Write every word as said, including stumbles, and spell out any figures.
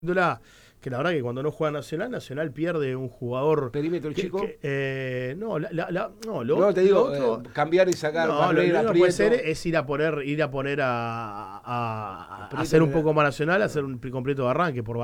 Que la verdad que cuando no juega Nacional, Nacional pierde un jugador. ¿Perímetro que, chico? Que, eh, no, la, la, la, no, lo, no, te digo, lo otro, eh, cambiar y sacar. No, Barrera, lo que no puede ser es ir a poner, ir a poner a, a, a hacer un poco más Nacional, hacer un completo de arranque por